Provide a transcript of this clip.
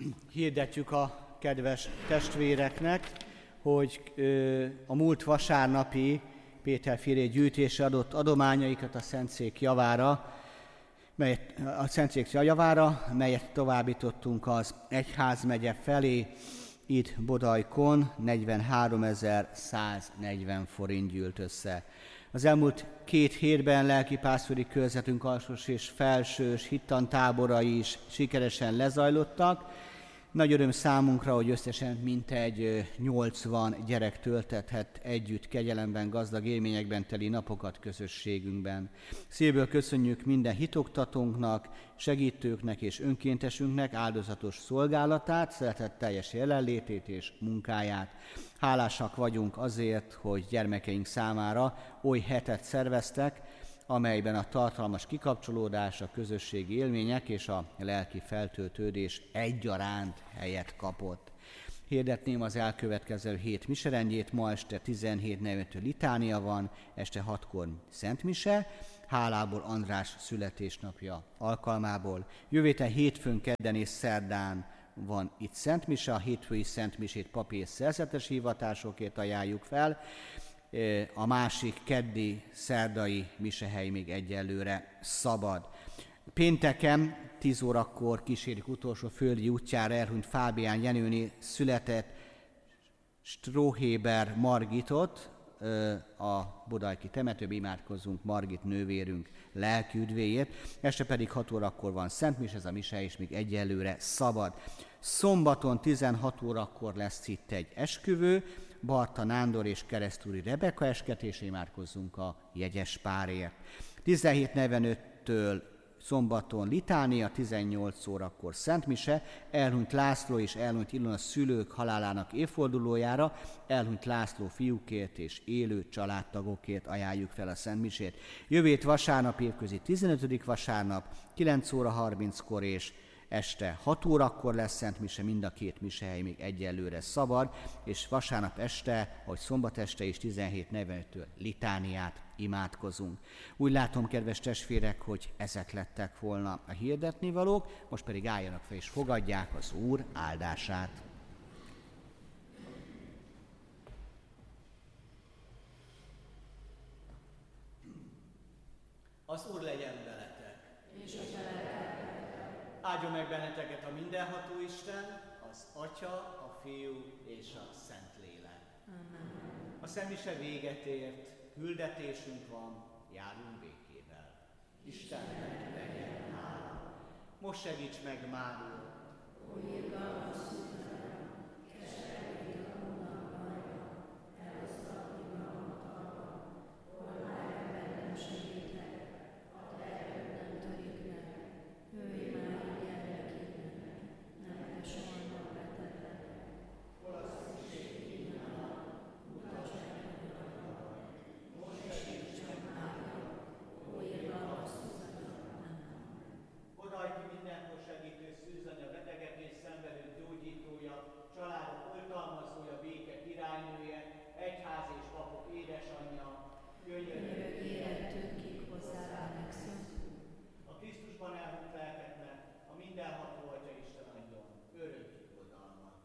Hirdetjük a kedves testvéreknek, hogy a múlt vasárnapi Péter Féré gyűjtésre adott adományaikat a Szentszék javára, melyet továbbítottunk az egyházmegye felé, itt Bodajkon 43.140 forint gyűlt össze. Az elmúlt 2 hétben lelkipásztori körzetünk alsós és felsős hittantáborai is sikeresen lezajlottak. Nagy öröm számunkra, hogy összesen mintegy 80 gyerek töltethet együtt kegyelemben, gazdag élményekben teli napokat közösségünkben. Szívből köszönjük minden hitoktatónknak, segítőknek és önkéntesünknek áldozatos szolgálatát, szeretetteljes jelenlétét és munkáját. Hálásak vagyunk azért, hogy gyermekeink számára oly hetet szerveztek, amelyben a tartalmas kikapcsolódás, a közösségi élmények és a lelki feltöltődés egyaránt helyet kapott. Hirdetném az elkövetkező hét miserendjét. Ma este 17:45 litánia van, este 6-kor Szent Mise, hálából András születésnapja alkalmából. Jövő héten hétfőn, kedden és szerdán van itt Szent Mise, a hétfői Szent Misét papi és szerzetes hivatásokért ajánljuk fel. A másik keddi, szerdai misehely még egyelőre szabad. Pénteken 10 órakor kísérik utolsó földi útjára elhunyt Fábián Jenőné született Stróhéber Margitot, a bodajki temetőbe imádkozzunk Margit nővérünk lelki üdvéért. Este pedig 6 órakor van Szent Mise, ez a mise is még egyelőre szabad. Szombaton 16 órakor lesz itt egy esküvő, Barta Nándor és Keresztúri Rebeka esketésre, imádkozzunk a jegyes párért. 17:45-től szombaton litánia, 18 órakor Szent Mise, elhunyt László és elhunyt Ilona szülők halálának évfordulójára, elhunyt László fiúkért és élő családtagokért ajánljuk fel a Szent Misét. Jövő hét vasárnap, évközi 15. vasárnap, 9:30-kor és este 6 órakor lesz Szent Mise, mind a 2 misehely még egyelőre szabad, és vasárnap este, vagy szombat este is 17:45-től litániát imádkozunk. Úgy látom, kedves testvérek, hogy ezek lettek volna a hirdetnivalók, most pedig álljanak fel és fogadják az Úr áldását. Az Úr legyen veletek! És a áldjon meg benneteket a mindenható Isten, az Atya, a Fiú és a Szentlélek. Amen. A Szent Mise véget ért, küldetésünk van, járjunk békével. Istennek legyen hála. Most segíts meg, Mária!